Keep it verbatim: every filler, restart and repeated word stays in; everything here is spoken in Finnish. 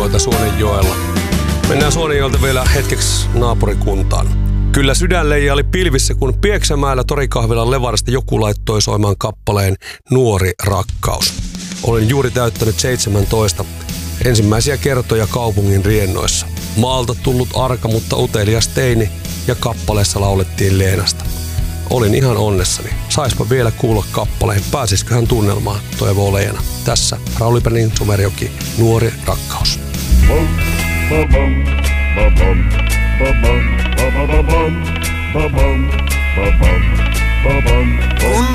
talkoita Suonenjoella. Mennään Suonenjoelta vielä hetkeksi naapurikuntaan. Kyllä sydän leijaili pilvissä, kun Pieksämäellä torikahvilan levarista joku laittoi soimaan kappaleen Nuori rakkaus. Olin juuri täyttänyt seitsemäntoista. Ensimmäisiä kertoja kaupungin riennoissa. Maalta tullut arka, mutta utelias teini ja kappaleessa laulettiin Leenasta. Olin ihan onnessani. Saispa vielä kuulla kappaleen. Pääsisiköhän tunnelmaan, toivoo Leena. Tässä Rauli Pernin Sumerjoki, Nuori rakkaus.